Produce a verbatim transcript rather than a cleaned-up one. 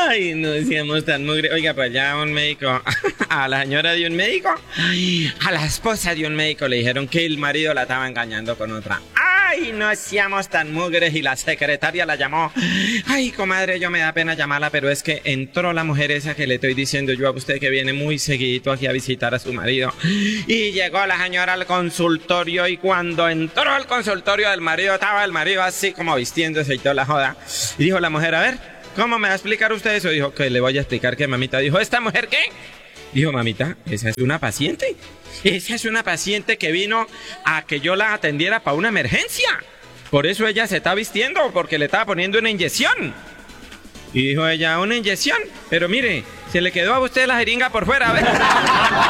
Ay, no decíamos tan mugre. Oiga, pues ya un médico, a la señora de un médico, ay, a la esposa de un médico le dijeron que el marido la estaba engañando con otra. Ay, no seamos tan mugres, y la secretaria la llamó. Ay, comadre, yo me da pena llamarla, pero es que entró la mujer esa que le estoy diciendo yo a usted, que viene muy seguidito aquí a visitar a su marido. Y llegó la señora al consultorio, y cuando entró al consultorio del marido, estaba el marido así como vistiéndose y toda la joda. Y dijo la mujer, a ver, ¿cómo me va a explicar usted eso? Dijo, que le voy a explicar que mamita. Dijo, ¿esta mujer qué? Dijo, mamita, esa es una paciente. Esa es una paciente que vino a que yo la atendiera para una emergencia. Por eso ella se está vistiendo, porque le estaba poniendo una inyección. Y dijo ella, ¿una inyección? Pero mire, se le quedó a usted la jeringa por fuera, a ver.